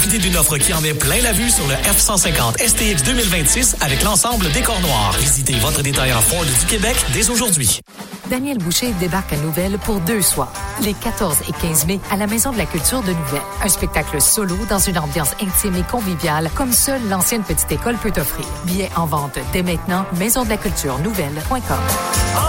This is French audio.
Profitez d'une offre qui en met plein la vue sur le F-150 STX 2026 avec l'ensemble décor noir. Visitez votre détaillant Ford du Québec dès aujourd'hui. Daniel Boucher débarque à Nouvelle pour 2 soirs, les 14 et 15 mai, à la Maison de la Culture de Nouvelle. Un spectacle solo dans une ambiance intime et conviviale, comme seule l'ancienne petite école peut offrir. Billets en vente dès maintenant, maisondelaculturenouvelle.com.